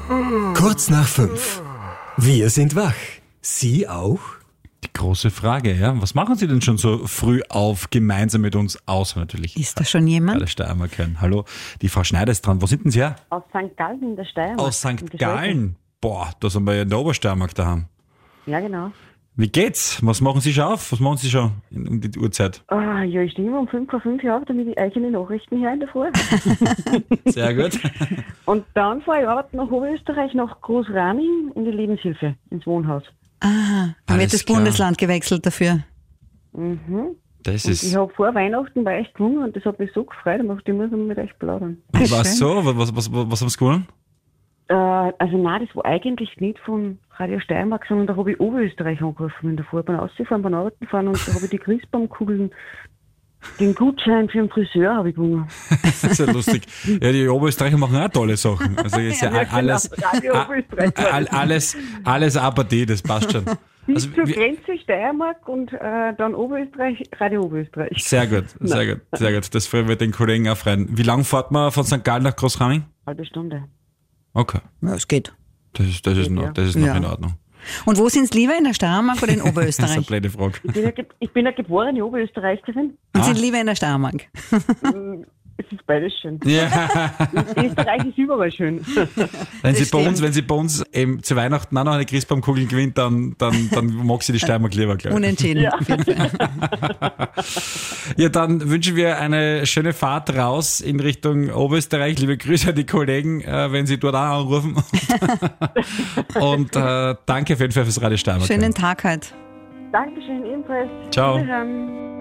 Kurz nach 5. Wir sind wach. Sie auch? Die große Frage, ja. Was machen Sie denn schon so früh auf, gemeinsam mit uns, außer natürlich? Ist da schon jemand? Alle Steiermark hören. Hallo, die Frau Schneider ist dran. Wo sind denn Sie her? Aus St. Gallen in der Steiermark. Aus St. Gallen? Boah, da sind wir ja in der Obersteiermark daheim. Ja, genau. Wie geht's? Was machen Sie schon auf? Was machen Sie schon um die Uhrzeit? Ja, ich stehe immer um 5:05 Uhr auf, damit ich eigene Nachrichten höre in der Früh. Sehr gut. Und dann fahre ich arbeiten nach Oberösterreich, nach Großraning in die Lebenshilfe, ins Wohnhaus. Aha, dann Alles wird das klar. Bundesland gewechselt dafür. Das Und ich ist. habe vor Weihnachten bei euch gewonnen und das hat mich so gefreut, ich muss mit euch plaudern. Was so? Was haben Sie gewonnen? Also nein, das war eigentlich nicht von Radio Steiermark, sondern da habe ich Oberösterreich angerufen in der Früh, beim Ausfahren, beim Arbeiten fahren und da habe ich die Christbaumkugeln, den Gutschein für den Friseur habe ich gewonnen. Das ist ja lustig. Ja, die Oberösterreicher machen auch tolle Sachen. Also ist ja alles, Radio Oberösterreich. alles APD, das passt schon. Bis Also, zur Grenze Steiermark und dann Oberösterreich, Radio Oberösterreich. sehr gut. Das wird den Kollegen auch freuen. Wie lang fährt man von St. Gallen nach Großraming? Halbe Stunde. Okay. Ja, es geht. Das ist noch Ja. in Ordnung. Und wo sind Sie lieber, in der Steiermark oder in Das ist eine Oberösterreich? blöde Frage. Ich bin eine geborene Oberösterreicherin. Und sind lieber in der Steiermark? Es ist beides schön. Ja. Österreich ist überall schön. Wenn sie stimmt. bei uns eben zu Weihnachten auch noch eine Christbaumkugel gewinnt, dann mag sie die Steiermark lieber, glaube ich. Unentschieden. Ja. Ja, dann wünschen wir eine schöne Fahrt raus in Richtung Oberösterreich. Liebe Grüße an die Kollegen, wenn sie dort auch anrufen. Und danke auf jeden Fall fürs Radio Steiermark. Schönen Tag halt. Dankeschön, ebenfalls. Ciao. Wiederhören.